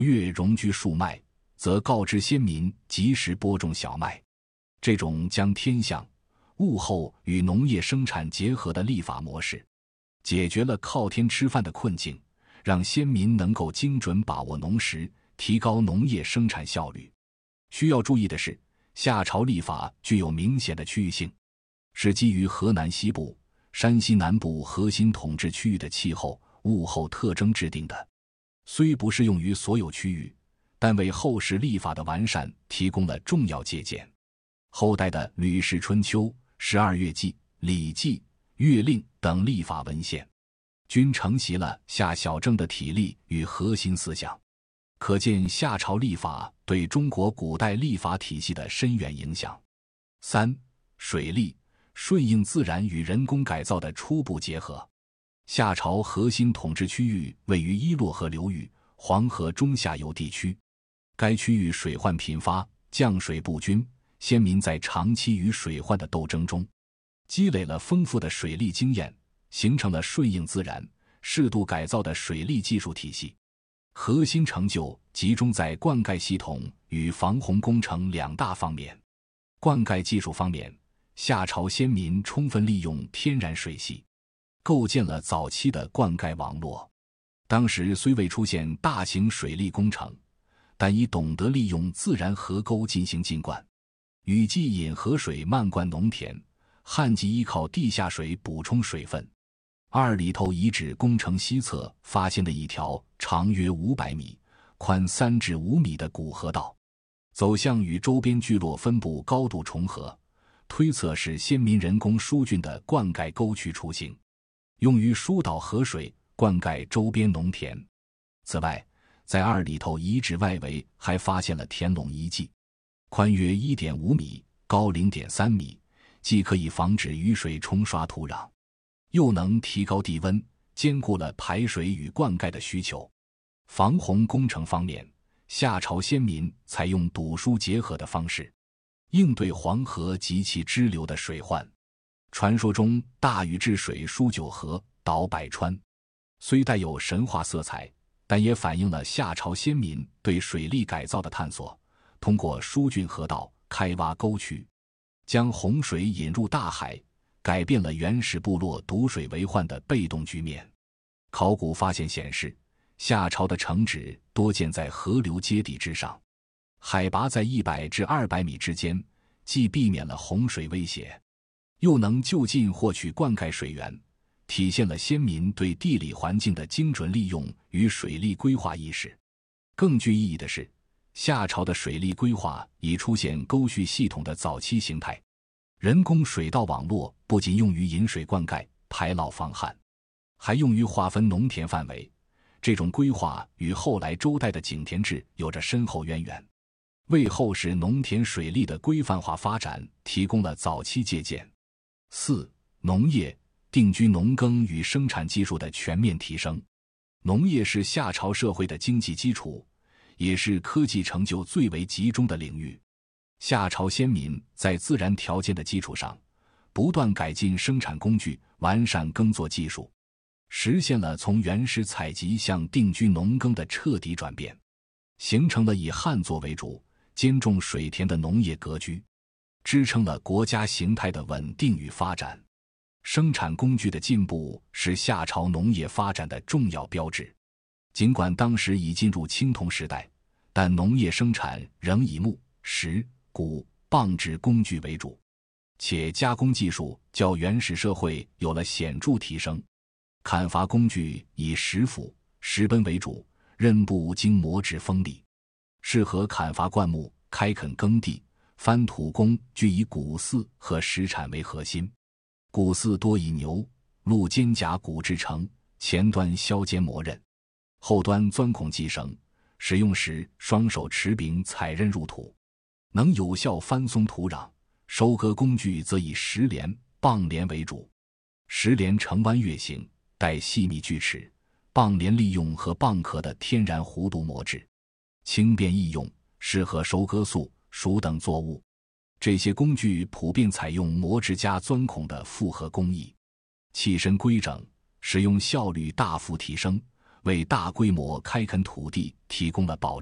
月容居数脉，则告知先民及时播种小麦。这种将天象、物候与农业生产结合的历法模式，解决了靠天吃饭的困境，让先民能够精准把握农时，提高农业生产效率。需要注意的是，夏朝历法具有明显的区域性，是基于河南西部、山西南部核心统治区域的气候、物候特征制定的。虽不适用于所有区域，但为后世历法的完善提供了重要借鉴。后代的《吕氏春秋》、《12月记》、《礼记》、《月令》等历法文献，均承袭了夏小正的体例与核心思想，可见夏朝历法对中国古代历法体系的深远影响。3. 水利，顺应自然与人工改造的初步结合。夏朝核心统治区域位于伊洛河流域、黄河中下游地区，该区域水患频发，降水不均，先民在长期与水患的斗争中，积累了丰富的水利经验，形成了顺应自然、适度改造的水利技术体系。核心成就集中在灌溉系统与防洪工程两大方面。灌溉技术方面，夏朝先民充分利用天然水系，构建了早期的灌溉网络。当时虽未出现大型水利工程，但已懂得利用自然河沟进行浸灌。雨季引河水漫灌农田，旱季依靠地下水补充水分。二里头遗址工程西侧发现的一条长约500米、宽3至5米的古河道，走向与周边聚落分布高度重合，推测是先民人工疏浚的灌溉沟渠雏形，用于疏导河水灌溉周边农田。此外，在二里头遗址外围还发现了田垄遗迹，宽约 1.5 米，高 0.3 米，既可以防止雨水冲刷土壤，又能提高地温，兼顾了排水与灌溉的需求。防洪工程方面，夏朝先民采用堵疏结合的方式，应对黄河及其支流的水患。传说中大禹治水疏9河，导百川，虽带有神话色彩，但也反映了夏朝先民对水利改造的探索，通过疏浚河道、开挖沟渠，将洪水引入大海，改变了原始部落堵水为患的被动局面。考古发现显示，夏朝的城址多建在河流阶地之上，海拔在100至200米之间，既避免了洪水威胁，又能就近获取灌溉水源，体现了先民对地理环境的精准利用与水利规划意识。更具意义的是，夏朝的水利规划已出现沟渠系统的早期形态。人工水道网络不仅用于引水灌溉、排涝防旱，还用于划分农田范围。这种规划与后来周代的井田制有着深厚渊源，为后世农田水利的规范化发展提供了早期借鉴。4. 农业，定居农耕与生产技术的全面提升。农业是夏朝社会的经济基础，也是科技成就最为集中的领域。夏朝先民在自然条件的基础上，不断改进生产工具，完善耕作技术，实现了从原始采集向定居农耕的彻底转变，形成了以旱作为主、兼种水田的农业格局，支撑了国家形态的稳定与发展。生产工具的进步是夏朝农业发展的重要标志。尽管当时已进入青铜时代，但农业生产仍以木、石、骨、棒制工具为主，且加工技术较原始社会有了显著提升。砍伐工具以石斧、石奔为主，刃部经磨制锋利，适合砍伐灌木、开垦耕地。翻土工具以骨耜和石铲为核心，骨耜多以牛、鹿肩胛骨制成，前端削尖磨刃，后端钻孔系绳，使用时双手持柄踩刃入土，能有效翻松土壤。收割工具则以石镰、棒镰为主，石镰呈弯月形，带细密锯齿，棒镰利用和蚌壳的天然弧度磨制，轻便易用，适合收割粟、黍等作物。这些工具普遍采用磨制加钻孔的复合工艺，器身规整，使用效率大幅提升， 为大规模开垦土地提供了保